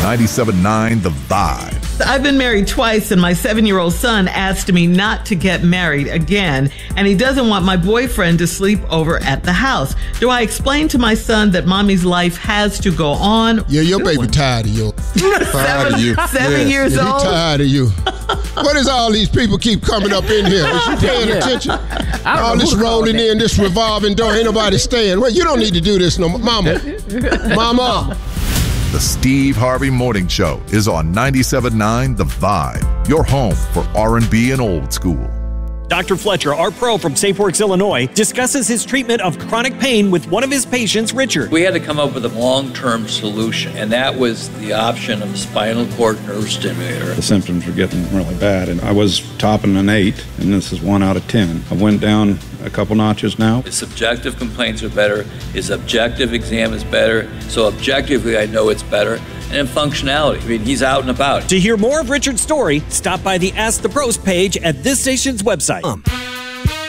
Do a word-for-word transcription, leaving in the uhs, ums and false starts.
ninety-seven point nine The Vibe. I've been married twice, and my seven-year-old son asked me not to get married again, and he doesn't want my boyfriend to sleep over at the house. Do I explain to my son that mommy's life has to go on? Yeah, your baby one. tired of you. Tired of you. Seven yeah. years yeah, old. He tired of you. What is all these people keep coming up in here? Is you paying yeah. attention? All this rolling in, this revolving door, ain't nobody staying. Well, you don't need to do this no more. Mama. Mama. The Steve Harvey Morning Show is on ninety-seven point nine The Vibe, your home for R and B and old school. Doctor Fletcher, our pro from Safe Works, Illinois, discusses his treatment of chronic pain with one of his patients, Richard. We had to come up with a long-term solution, and that was the option of a spinal cord nerve stimulator. The symptoms were getting really bad, and I was topping an eight, and this is one out of ten. I went down a couple notches now. His subjective complaints are better. His objective exam is better. So objectively, I know it's better. And functionality. I mean, he's out and about. To hear more of Richard's story, stop by the Ask the Pros page at this station's website. Um.